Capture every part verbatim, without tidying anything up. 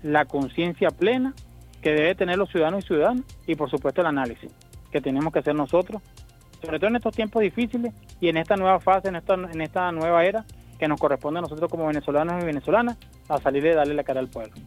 la conciencia plena que debe tener los ciudadanos y ciudadanas, y por supuesto el análisis que tenemos que hacer nosotros, sobre todo en estos tiempos difíciles y en esta nueva fase, en esta, en esta nueva era que nos corresponde a nosotros como venezolanos y venezolanas, a salir y darle la cara al pueblo.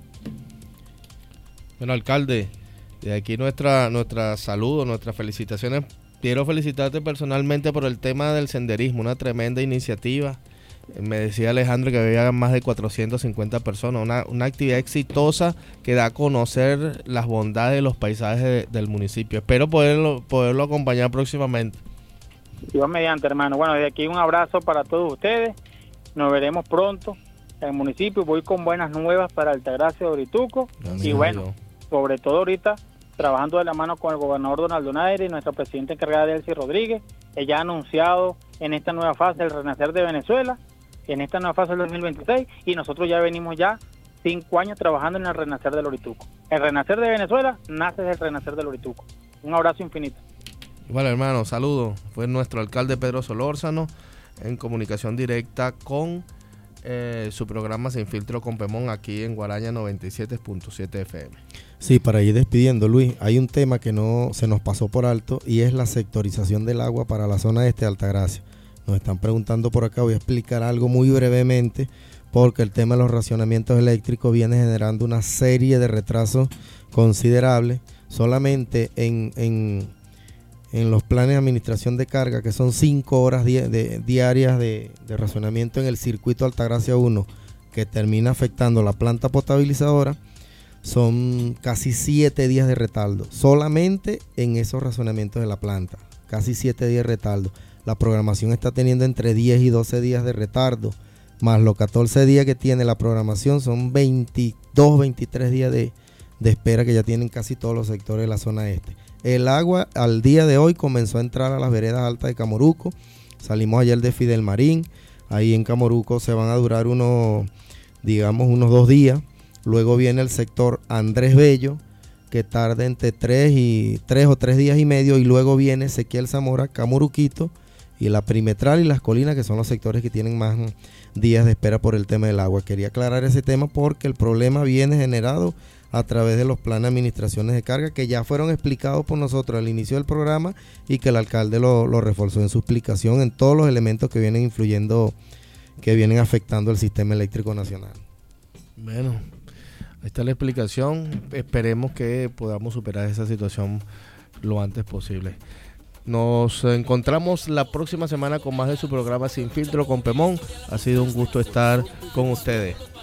Bueno, alcalde, de aquí nuestra, nuestra saludo, nuestras felicitaciones. Quiero felicitarte personalmente por el tema del senderismo, una tremenda iniciativa. Me decía Alejandro que había más de cuatrocientas cincuenta personas, una, una actividad exitosa que da a conocer las bondades de los paisajes de, del municipio. Espero poderlo, poderlo acompañar próximamente. Dios mediante, hermano. Bueno, de aquí un abrazo para todos ustedes. Nos veremos pronto en el municipio. Voy con buenas nuevas para Altagracia de Orituco. Amigo, y bueno, yo. sobre todo ahorita, trabajando de la mano con el gobernador Donaldo Nader y nuestra presidenta encargada Delcy Rodríguez. Ella ha anunciado en esta nueva fase el renacer de Venezuela, en esta nueva fase del dos mil veintiséis, y nosotros ya venimos ya cinco años trabajando en el renacer del Orituco. El renacer de Venezuela nace del renacer del Orituco. Un abrazo infinito. Bueno, hermano, saludos. Fue nuestro alcalde Pedro Solórzano en comunicación directa con eh, su programa Sin Filtro con Pemón aquí en Guaraña noventa y siete punto siete F M. Sí, para ir despidiendo, Luis, hay un tema que no se nos pasó por alto y es la sectorización del agua para la zona este de Altagracia. Nos están preguntando por acá, voy a explicar algo muy brevemente, porque el tema de los racionamientos eléctricos viene generando una serie de retrasos considerables. Solamente en, en, en los planes de administración de carga, que son cinco horas di- de, diarias de, de racionamiento en el circuito Altagracia uno, que termina afectando la planta potabilizadora, son casi siete días de retardo, solamente en esos racionamientos de la planta, casi siete días de retardo. La programación está teniendo entre diez y doce días de retardo, más los catorce días que tiene la programación, son veintidós, veintitrés días de, de espera que ya tienen casi todos los sectores de la zona este. El agua al día de hoy comenzó a entrar a las veredas altas de Camoruco. Salimos ayer de Fidel Marín, ahí en Camoruco se van a durar unos, digamos, unos dos días. Luego viene el sector Andrés Bello, que tarda entre tres y tres o tres días y medio, y luego viene Ezequiel Zamora, Camoruquito, y la Perimetral y las Colinas, que son los sectores que tienen más días de espera por el tema del agua. Quería aclarar ese tema porque el problema viene generado a través de los planes de administraciones de carga que ya fueron explicados por nosotros al inicio del programa y que el alcalde lo, lo reforzó en su explicación en todos los elementos que vienen influyendo, que vienen afectando el sistema eléctrico nacional. Bueno, ahí está la explicación. Esperemos que podamos superar esa situación lo antes posible. Nos encontramos la próxima semana con más de su programa Sin Filtro con Pemón. Ha sido un gusto estar con ustedes.